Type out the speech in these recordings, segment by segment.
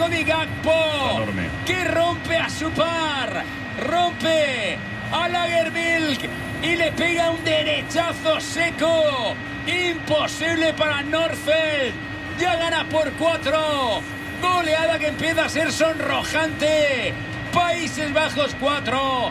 Cody Gakpo, que rompe a su par, rompe a Lagerbilk y le pega un derechazo seco. Imposible para Nørfeldt. Ya gana por 4. Goleada que empieza a ser sonrojante. Países Bajos 4,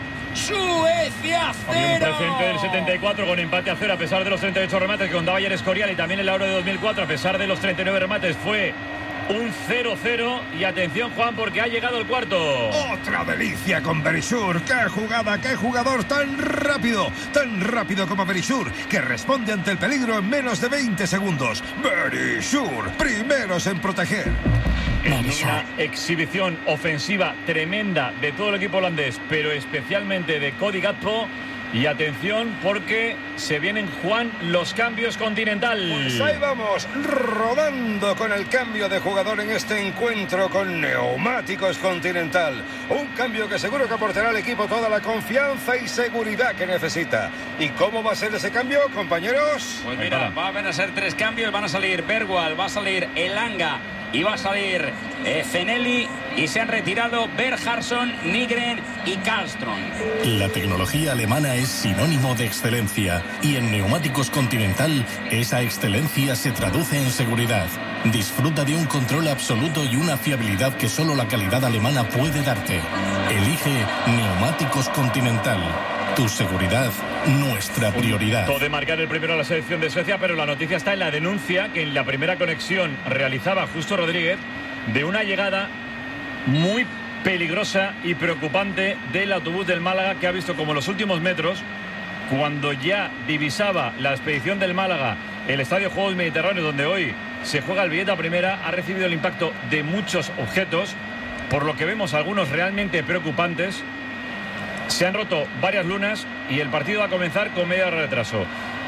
Suecia 0. Un presente del 74 con empate a 0 a pesar de los 38 remates que contaba ayer Escorial, y también el Euro de 2004 a pesar de los 39 remates fue un 0-0. Y atención, Juan, porque ha llegado el cuarto. Otra delicia con Berisur. ¡Qué jugada, qué jugador tan rápido como Berisur, que responde ante el peligro en menos de 20 segundos! Berisur, primeros en proteger. En una exhibición ofensiva tremenda de todo el equipo holandés, pero especialmente de Cody Gakpo. Y atención, porque se vienen, Juan, los cambios Continental. Pues ahí vamos, rodando con el cambio de jugador en este encuentro con Neumáticos Continental. Un cambio que seguro que aportará al equipo toda la confianza y seguridad que necesita. ¿Y cómo va a ser ese cambio, compañeros? Pues mira, van a ser 3 cambios. Van a salir Bergwall, va a salir Elanga y va a salir Fenelli, y se han retirado Bergharsson, Nygren y Karlström. La tecnología alemana es sinónimo de excelencia, y en Neumáticos Continental esa excelencia se traduce en seguridad. Disfruta de un control absoluto y una fiabilidad que solo la calidad alemana puede darte. Elige Neumáticos Continental. Tu seguridad, nuestra prioridad. Todo de marcar el primero a la selección de Suecia, pero la noticia está en la denuncia que en la primera conexión realizaba Justo Rodríguez de una llegada muy peligrosa y preocupante del autobús del Málaga, que ha visto como en los últimos metros, cuando ya divisaba la expedición del Málaga, el Estadio Juegos Mediterráneos, donde hoy se juega el billete a primera, ha recibido el impacto de muchos objetos, por lo que vemos algunos realmente preocupantes. Se han roto varias lunas y el partido va a comenzar con media hora de retraso.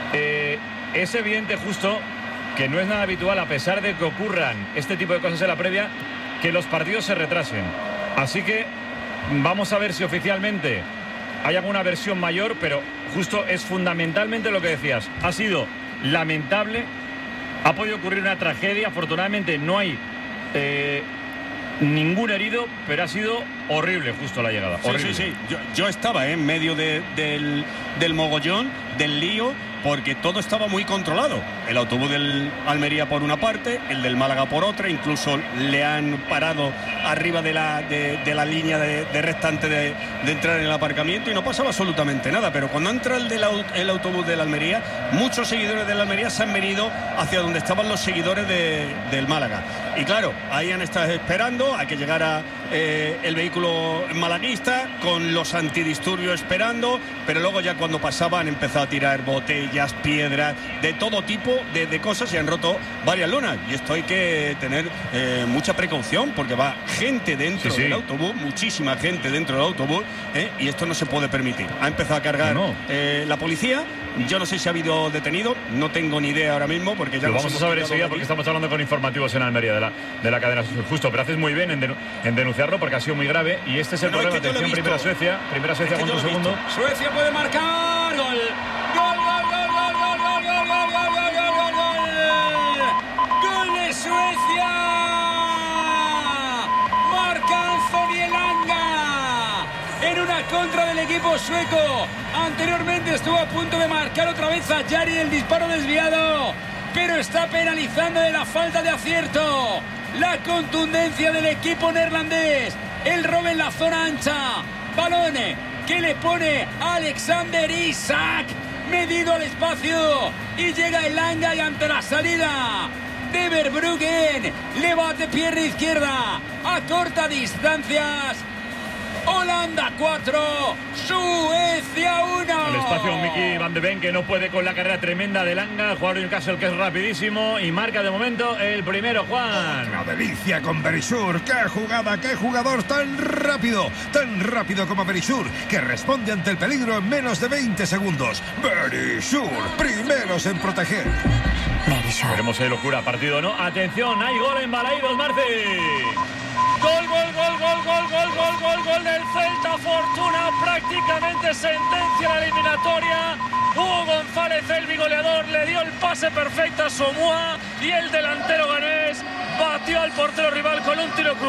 Es evidente, Justo, que no es nada habitual, a pesar de que ocurran este tipo de cosas en la previa, que los partidos se retrasen. Así que vamos a ver si oficialmente hay alguna versión mayor, pero Justo, es fundamentalmente lo que decías. Ha sido lamentable, ha podido ocurrir una tragedia, afortunadamente no hay ningún herido, pero ha sido horrible, Justo, la llegada. Horrible. Sí. Yo estaba en medio del mogollón, del lío, porque todo estaba muy controlado. El autobús del Almería por una parte, el del Málaga por otra, incluso le han parado arriba de la línea de restante de entrar en el aparcamiento, y no pasaba absolutamente nada. Pero cuando entra el autobús del Almería, muchos seguidores del Almería se han venido hacia donde estaban los seguidores del Málaga. Y claro, ahí han estado esperando a que llegara el vehículo malaguista, con los antidisturbios esperando, pero luego ya cuando pasaba han empezado a tirar botellas, piedras, de todo tipo de cosas, y han roto varias lunas. Y esto hay que tener mucha precaución, porque va gente dentro del autobús, muchísima gente dentro del autobús, y esto no se puede permitir. Ha empezado a cargar la policía. Yo no sé si ha habido detenido, no tengo ni idea ahora mismo, porque ya lo vamos a saber enseguida, porque estamos hablando con informativos en Almería de la cadena Justo, pero haces muy bien en denunciarlo, porque ha sido muy grave, y este es el problema. Atención, primera Suecia con tu segundo. Suecia puede marcar. Gol. Gol de Suecia. Marca Anthony Elanga en una contra del equipo sueco. Anteriormente estuvo a punto de marcar otra vez a Jari, el disparo desviado, pero está penalizando de la falta de acierto. La contundencia del equipo neerlandés. El robo en la zona ancha. Balón que le pone Alexander Isak, medido al espacio, y llega Elanga, y ante la salida de Verbruggen le bate pierna izquierda a corta distancias. Holanda 4, Suecia 1. El espacio con Mickey Van de Ven, que no puede con la carrera tremenda de Elanga, el jugador de Newcastle, que es rapidísimo, y marca de momento el primero, Juan. Otra delicia con Berisur. ¡Qué jugada, qué jugador tan rápido como Berisur, que responde ante el peligro en menos de 20 segundos! Berisur, primeros en proteger. Veremos si hay locura, partido no. Atención, hay gol en Balaidos, Marci. Gol del Celta. Fortuna prácticamente sentencia la eliminatoria. Hugo González, el bigoleador, le dio el pase perfecto a Somoa, y el delantero ganés batió al portero rival con un tiro cruzado.